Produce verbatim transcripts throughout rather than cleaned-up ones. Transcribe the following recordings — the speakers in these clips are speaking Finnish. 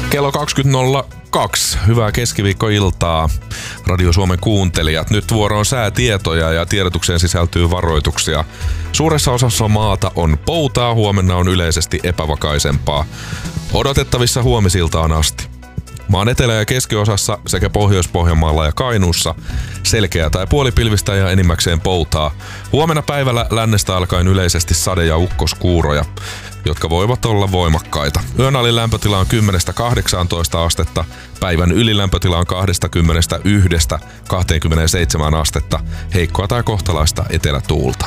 Kello kaksikymmentä nolla kaksi. Hyvää keskiviikkoiltaa, Radio Suomen kuuntelijat. Nyt vuoro on säätietoja ja tiedotukseen sisältyy varoituksia. Suuressa osassa maata on poutaa, huomenna on yleisesti epävakaisempaa. Odotettavissa huomisiltaan asti. Maan etelä- ja keskiosassa sekä Pohjois-Pohjanmaalla ja Kainuussa selkeää tai puolipilvistä ja enimmäkseen poutaa. Huomenna päivällä lännestä alkaen yleisesti sade- ja ukkoskuuroja, jotka voivat olla voimakkaita. Yön alin lämpötila on kymmenestä kahdeksaantoista astetta, päivän ylilämpötila on kaksikymmentäyksi kaksikymmentäseitsemän astetta, heikkoa tai kohtalaista etelätuulta.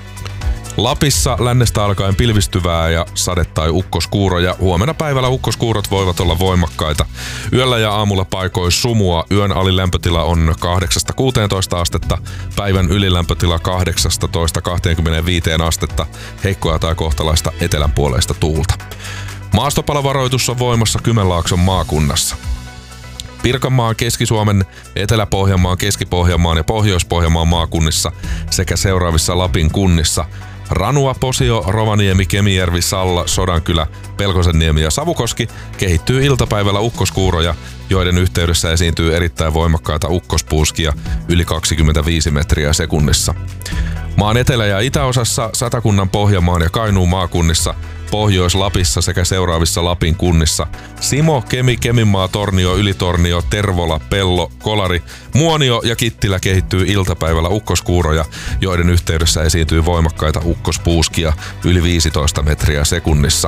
Lapissa lännestä alkaen pilvistyvää ja sade- tai ukkoskuuroja. Huomenna päivällä ukkoskuurot voivat olla voimakkaita. Yöllä ja aamulla paikoin sumua. Yön alilämpötila on kahdeksasta kuuteentoista astetta. Päivän ylilämpötila kahdeksasta kaksikymmentäviisi astetta. Heikkoa tai kohtalaista etelänpuoleista tuulta. Maastopalovaroitus on voimassa Kymenlaakson maakunnassa. Pirkanmaan, Keski-Suomen, Etelä-Pohjanmaan, Keski-Pohjanmaan ja Pohjois-Pohjanmaan maakunnissa sekä seuraavissa Lapin kunnissa Ranua, Posio, Rovaniemi, Kemijärvi, Salla, Sodankylä, Pelkosenniemi ja Savukoski kehittyy iltapäivällä ukkoskuuroja, joiden yhteydessä esiintyy erittäin voimakkaita ukkospuuskia yli kaksikymmentäviisi metriä sekunnissa. Maan etelä- ja itäosassa Satakunnan, Pohjanmaan ja Kainuun maakunnissa, Pohjois-Lapissa sekä seuraavissa Lapin kunnissa Simo, Kemi, Keminmaa, Tornio, Ylitornio, Tervola, Pello, Kolari, Muonio ja Kittilä kehittyy iltapäivällä ukkoskuuroja, joiden yhteydessä esiintyy voimakkaita ukkospuuskia yli viisitoista metriä sekunnissa.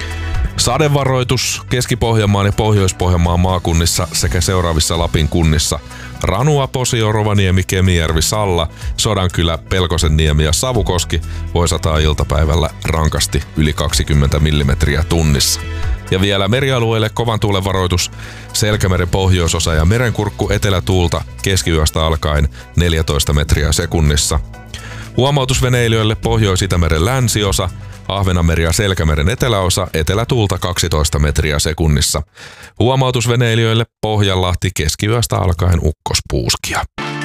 Sadevaroitus Keski-Pohjanmaan ja Pohjois-Pohjanmaan maakunnissa sekä seuraavissa Lapin kunnissa Ranua, Posio, Rovaniemi, Kemijärvi, Salla, Sodankylä, Pelkosenniemi ja Savukoski voi sataa iltapäivällä rankasti yli kaksikymmentä millimetriä tunnissa. Ja vielä merialueille kovan tuulen varoitus Selkämeren pohjoisosa ja merenkurkku etelätuulta keskiyöstä alkaen neljätoista metriä sekunnissa. Huomautus veneilijöille Pohjois-Itämeren länsiosa, Ahvenanmeri ja Selkämeren eteläosa, etelätuulta kaksitoista metriä sekunnissa. Huomautus veneilijöille Pohjanlahti keskiyöstä alkaen ukkospuuskia.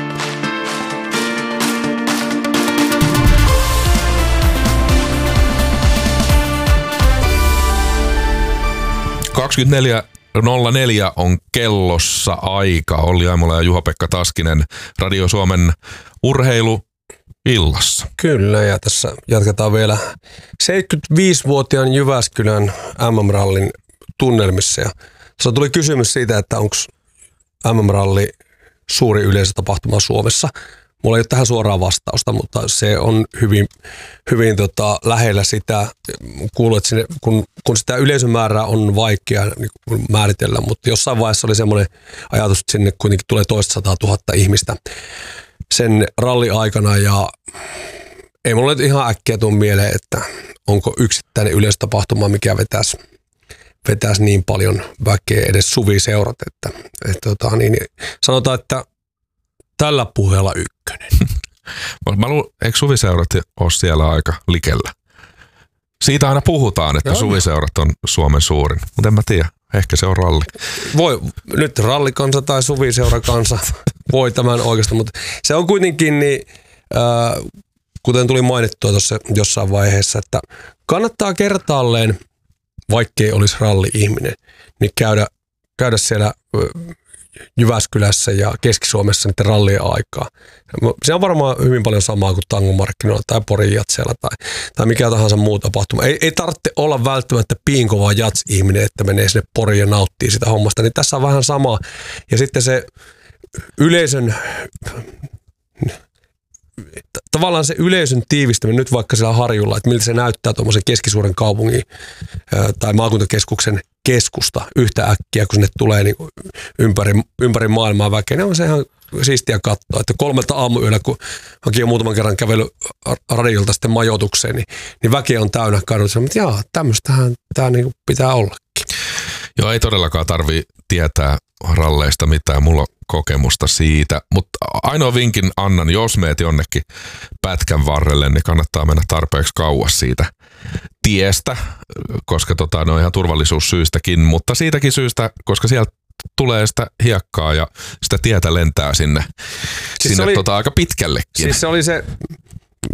kaksikymmentäneljä nolla neljä on kellossa aika. Olli Aimola ja Juha-Pekka Taskinen, Radio Suomen urheilu illassa. Kyllä, ja tässä jatketaan vielä seitsemänkymmentäviisivuotiaan Jyväskylän M M-rallin tunnelmissa. Ja tässä tuli kysymys siitä, että onko M M-ralli suuri yleisötapahtuma Suomessa. Mulla ei ole tähän suoraa vastausta, mutta se on hyvin, hyvin tota, lähellä sitä. Kuuluu, että sinne, kun, kun sitä yleisömäärää on vaikea niin määritellä, mutta jossain vaiheessa oli semmoinen ajatus, että sinne kuitenkin tulee toista sataa tuhatta ihmistä sen ralli aikana, ja ei mulle ihan äkkiä tule mieleen, että onko yksittäinen yleisötapahtuma, mikä vetäisi, vetäisi niin paljon väkeä, edes suviseurat, että, että tota, niin, sanotaan, että tällä puheella ykkönen. Mä luulen, eikö suviseurat ole siellä aika likellä? Siitä aina puhutaan, että Joo. suviseurat on Suomen suurin, mutta en mä tiedä. Ehkä se on ralli. Voi, nyt rallikansa tai suviseurakansa voi tämän oikeastaan, mutta se on kuitenkin, niin, äh, kuten tuli mainittua tuossa jossain vaiheessa, että kannattaa kertaalleen, vaikkei olisi ralli-ihminen, niin käydä, käydä siellä äh, Jyväskylässä ja Keski-Suomessa niiden rallien aikaa. Se on varmaan hyvin paljon samaa kuin tangomarkkinoilla tai Porin jatseella tai, tai mikä tahansa muu tapahtuma. Ei, ei tarvitse olla välttämättä piinkova jats-ihminen, että menee sinne Poriin ja nauttii sitä hommasta. Niin tässä on vähän sama. Ja sitten se yleisön, tavallaan se yleisön tiivistäminen nyt vaikka siellä Harjulla, että miltä se näyttää tuommoisen keskisuuren kaupungin tai maakuntakeskuksen keskusta yhtä äkkiä, kun sinne tulee niin ympäri, ympäri maailmaa väkeä. Niin on se ihan siistiä katsoa, että kolmelta aamuyöllä, kun hankin jo muutaman kerran kävely radiolta sitten majoitukseen, niin, niin väkeä on täynnä kadussa. Mutta jaa, tämmöistähän tämä niin pitää ollakin. Joo, ei todellakaan tarvitse tietää ralleista mitään. Mulla on kokemusta siitä, mutta ainoa vinkin annan, jos meet jonnekin pätkän varrelle, niin kannattaa mennä tarpeeksi kauas siitä tiestä, koska tota, ne on ihan turvallisuussyystäkin, mutta siitäkin syystä, koska sieltä tulee sitä hiekkaa ja sitä tietä lentää sinne, siis sinne oli, tota, aika pitkällekin. Siis se oli se,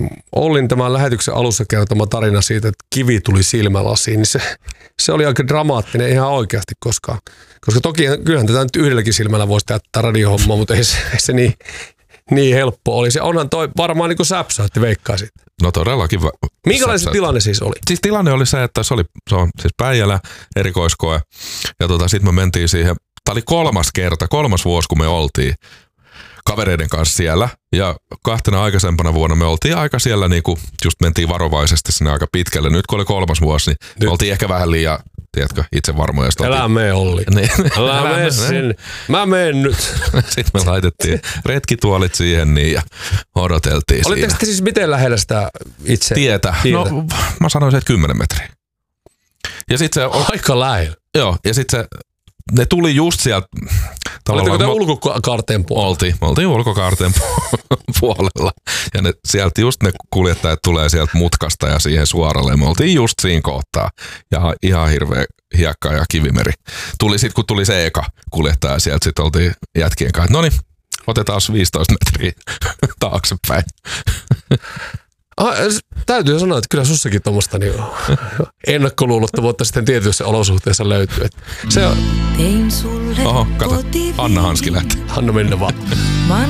Ollin tämän lähetyksen alussa kertoma tarina siitä, että kivi tuli silmälasiin, niin se, se oli aika dramaattinen ihan oikeasti, koska, koska toki kyllähän tätä nyt yhdelläkin silmällä voisi tehdä tätä radiohommaa, mutta ei se, ei se niin, niin helppo oli. Se onhan toi varmaan niin kuin säpsäytti, veikkaisit. No todellakin. Minkälainen se tilanne siis oli? Siis tilanne oli se, että se oli se on siis Päijälä erikoiskoe ja tota, sitten me mentiin siihen, tämä oli kolmas kerta, kolmas vuosi kun me oltiin kavereiden kanssa siellä ja kahtena aikaisempana vuonna me oltiin aika siellä niinku, just mentiin varovaisesti sinne aika pitkälle. Nyt kun oli kolmas vuosi, niin nyt. Me oltiin ehkä vähän liian, tiedätkö, itse varmoja. Älä mene Olli. Niin. Älä, Älä mene sinne. Mä menen nyt. Sitten me laitettiin retkituolit siihen niin ja odoteltiin. Olitteko te siis miten lähellä sitä itse? Tietä. Tietä. No mä sanoisin, että kymmenen metriä. Ja sit se on, aika lähellä. Joo, ja sitten se ne tuli just sieltä. Oletteko te ulkokaarteen puolella? Oltiin, me oltiin ulkokaarteen puolella. Ja ne, sieltä just ne kuljettajat tulee sieltä mutkasta ja siihen suoralle. Me oltiin just siinä kohtaa. Ja ihan hirveä hiekka ja kivimeri. Tuli sitten, kun tuli se eka kuljettaja sieltä, sitten oltiin jätkien kanssa. No niin, otetaan viisitoista metriä taaksepäin. Ah, täytyy sanoa, että kyllä sussakin tuommoista niin ennakkoluulottomuutta sitten tietyissä olosuhteissa löytyy. Se on... Oho, kato. Anna Hanski lähti. Anna mennä vaan.